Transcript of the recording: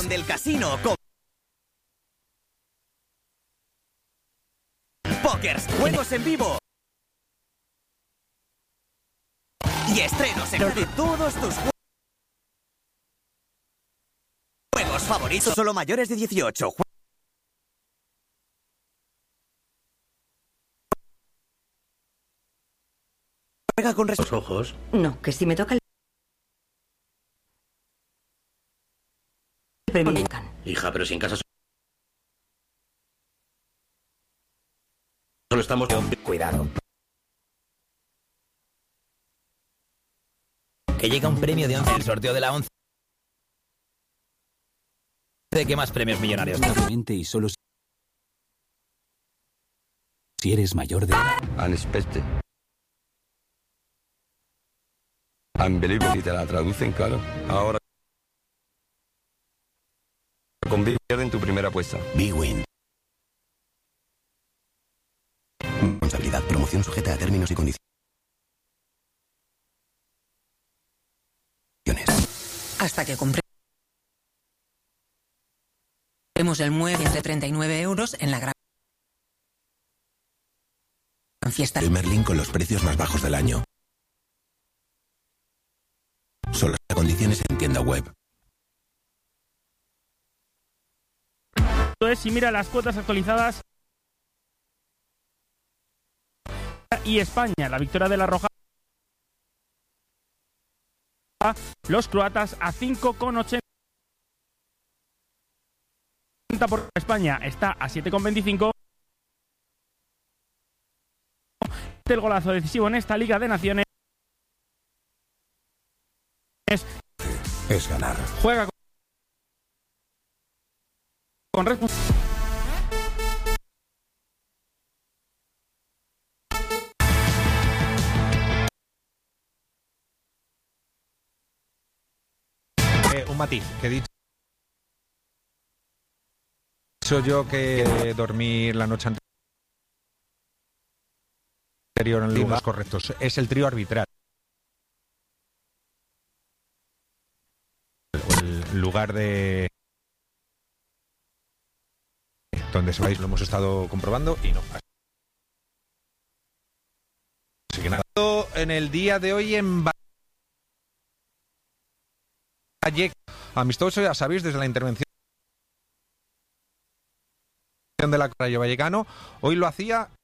del casino con Pokers, juegos en vivo y estrenos en de todos tus juegos favoritos. Solo mayores de 18. Juega con los ojos. No, que si me toca el premio. Hija, pero si en casa solo estamos... Cuidado. Que llega un premio de 11. El sorteo de la 11. ¿De qué más premios millonarios? Y solo si eres mayor de edad. Unexpected. Unbelievable. Y te la traducen, claro. Ahora con Big pierden tu primera apuesta. Big Win. Responsabilidad. Promoción sujeta a términos y condiciones. Hasta que compremos el mueble de 39 euros en la gran fiesta. El Merlin con los precios más bajos del año. Solo las condiciones en tienda web. Y mira las cuotas actualizadas y España, la victoria de la Roja, los croatas a 5,80 por España, está a 7,25. El golazo decisivo en esta Liga de Naciones Es ganar. juega con responsabilidad. Un matiz, que he dicho yo que dormir la noche anterior en lugares correctos. Es el trío arbitral. El lugar de donde se vais lo hemos estado comprobando y no. Así que nada. En el día de hoy en Vallecas, amistoso, ya sabéis, desde la intervención de la Rayo Vallecano, hoy lo hacía